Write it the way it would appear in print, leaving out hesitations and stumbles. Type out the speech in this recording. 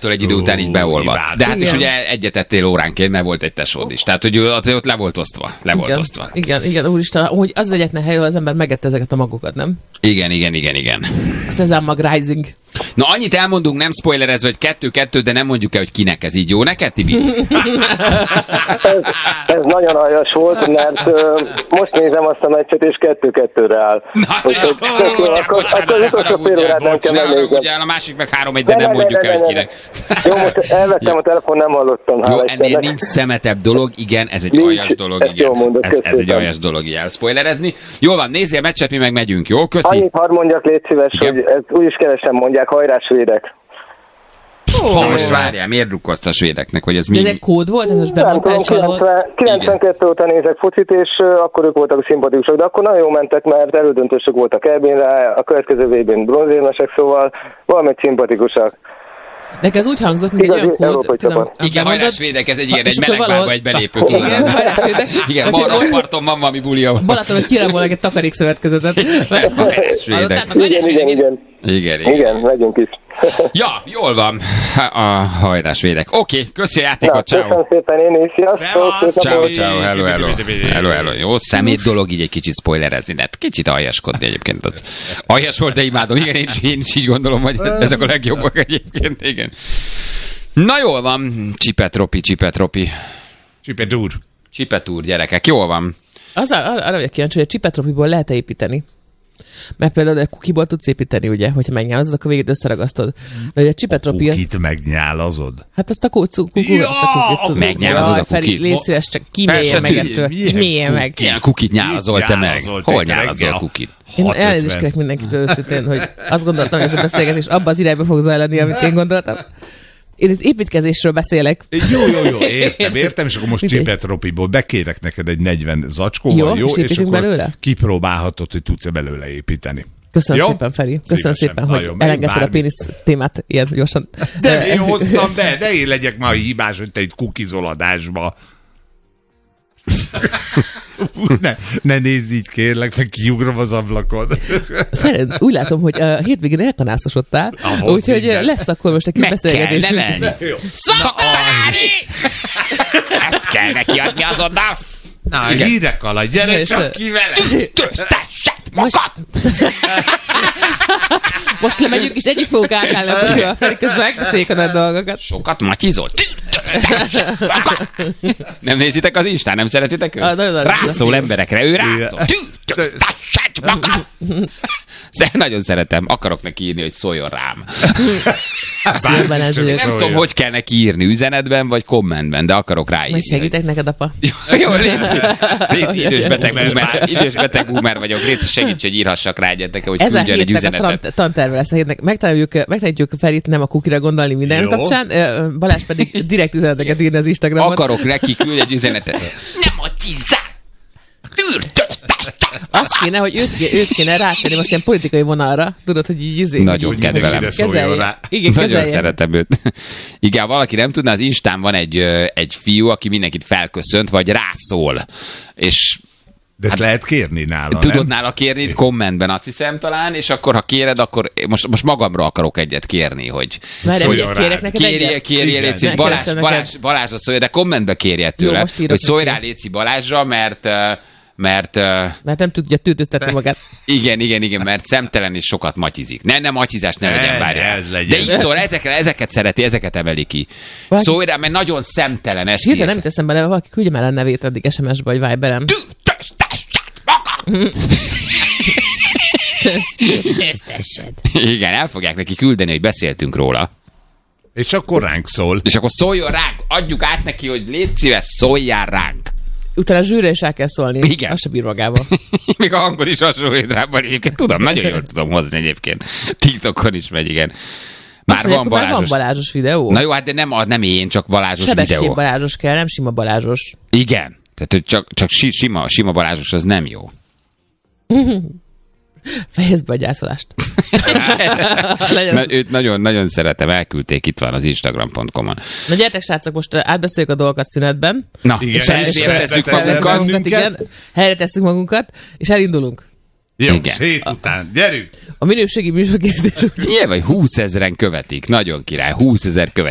magától egy idő után így beolvadt. De hát is ugye egyetettél óránként, mert volt egy tesód is. Tehát, hogy ott le volt osztva. Igen, úristen, hogy az egyetlen hely, ahol az ember megette ezeket a magokat, nem? Igen. A Sesame Mag Rising. Na, annyit elmondunk, nem spoilerezve, hogy 2-2, de nem mondjuk el, hogy kinek ez így jó. Neked, Tibi? ez nagyon aljas volt, mert most nézem azt a meccset, és 2-2-re áll. Akkor az utolsó fél órát nem kell megnézem. A másik meg 3-1, de nem mondjuk el, hogy kinek. Jó, most elvettem a telefon, nem hallottam. Jó, ennél nincs szemetebb dolog, igen, ez egy aljas dolog, igen. Ez egy aljas dolog, így elspoilerezni. Jól van, nézzél a meccset, mi meg megyünk, jó? Köszi. Annyit hadd mondjak, légy szíves, hogy ezt úgyis kevesen mondják, hajrá svédek. Most várjál, miért drukkolsz a svédeknek, hogy ez mi? De egy kód volt, ez most nem tudom, 92 óta nézek focit, és akkor ők voltak a szimpatikusok, de akkor nagyon jó mentek, mert elődöntősök voltak Elbénre, a következő VB-n bronzérmesek, szóval valamit szimpatikusak. Nekem ez úgy hangzott, mint egy olyan kód. Igen, hajrá svédek, ez egy ilyen, egy melegvárba egy belépő. Igen, hajrá svédek. Igen, Marrakparton van valami bulia. Balaton, hogy kirabolnak egy takarékszövetkezetet. Igen, megyünk is. Ja, jól van. A hajrá svédek. Oké, köszi a játékot, ciao. Köszönöm szépen én is, sziasztok. Ciao, hello. Jó, szemét dolog így egy kicsit spoilerezni, de kicsit aljaskodni egyébként. Aljas volt, de imádom. Igen, én is így gondolom, hogy ezek a legjobbak egyébként. Igen. Na jól van, Csipetropi. Csipetúr, gyerekek, jól van. Arra vagyok kíváncsi, hogy a Csipetropiból lehet-e építeni? Mert például a kukiból tudsz építeni, ugye? Hogyha megnyálazod, akkor végig összeragasztod. De a Csipetropi... Kukit megnyálazod? Hát azt a kukit. Megnyálazod a kukit. Légy szíves, csak kimélje meg ettől. Kimélje meg. Milyen kukit nyálazol te meg? Hol nyálazol kukit? Én elnézést kérek mindenkitől őszintén, hogy azt gondoltam, hogy ez a beszélgetés abba az irányba fog zajlani, amit én gondoltam. Én itt építkezésről beszélek. Jó, értem, és akkor most Csipetropiból bekérek neked egy 40 zacskóval, jó? És akkor belőle? Kipróbálhatod, hogy tudsz-e belőle építeni. Köszönöm szépen, Feri. Köszönöm szépen, hogy elengedted a pénisz témát ilyen gyorsan. De én hoztam be, de én legyek már hibás, hogy te itt kukizol adásba. Ne nézz így, kérlek, meg kiugrom az ablakon. Ferenc, úgy látom, hogy a hétvégén elkanászosodtál, úgyhogy lesz akkor most egy kis beszélgetésünk. Szaktanári! Ezt kell neki adni azonnal. Na, hírek alá, gyere csak ki vele! Töztessed magad! Most lemegyünk, és egyik fogunk átállni a kocsival, Feri, közben megbeszéljük a nagy dolgokat. Sokat matyizol? Nem nézitek az Instán? Nem szeretitek őt? Rászól emberekre, ő rászól. Nagyon szeretem, akarok neki írni, hogy szóljon rám. Nem tudom, hogy kell neki írni, üzenetben vagy kommentben, de akarok ráírni. Majd segítek neked, apa. Jó, légy idősbeteg boomer vagyok, légy segíts, hogy írhassak rá egyet, hogy küldjön egy üzenetet. Ez a hétnek a tanterve lesz a hétnek. Megtanítjuk Ferit nem a kukira gondolni minden kapcsán, Balázs pedig direkt üzeneteket írni az Instagramon. Akarok neki küldni egy üzenetet. Nem a tizzá! Azt kéne, hogy őt kéne rátenni most ilyen politikai vonalra. Tudod, hogy így nagyon kedvelem. Nagyon szeretem őt. Igen, valaki nem tudná, az Instán van egy fiú, aki mindenkit felköszönt, vagy rászól. És de ezt lehet kérni nála, tudod nála kérni, kommentben azt hiszem talán, és akkor ha kéred, akkor most magamra akarok egyet kérni, hogy szóljon rá. Kérje Léci, Balázsra szólja, de kommentbe kérje tőle, hogy szólj rá Léci Balázsra, mert nem tudja tűtöztetni magát. Igen, mert szemtelen és sokat matyizik. Ne matyizás ne legyen, várjál. De így szól, ezeket szereti, ezeket emeli ki. Szólj rá, mert nagyon szemtelen ezt írt. Nem teszem bele, valaki küldje már a nevét addig SMS-be vagy Viberen. Igen, el fogják neki küldeni, hogy beszéltünk róla. És akkor ránk szól. És akkor szóljon ránk, adjuk át neki, hogy légy szíves, szóljál ránk. Utána a zsűrre is el kell szólni. Igen. Azt se bír magába. Még a hangon is hasonlít rá, egyébként tudom, nagyon jól tudom hozni egyébként. TikTokon is megy, igen. Már van Balázsos videó. Na jó, hát de nem én, csak Balázsos videó. Sebesség Balázsos kell, nem sima Balázsos. Igen. Tehát csak sima Balázsos az nem jó. Fejezd be a gyászolást. Mert őt nagyon szeretem, elküldték, itt van az Instagram.com-on. Na gyertek, srácok, most átbeszéljük a dolgokat szünetben. Na, és helyre tesszük magunkat, és elindulunk. Jó, hét után, gyerünk! A minőségi műsorkészítés. Ilyen vagy 20 000-en követik, nagyon király, 20 000 követik.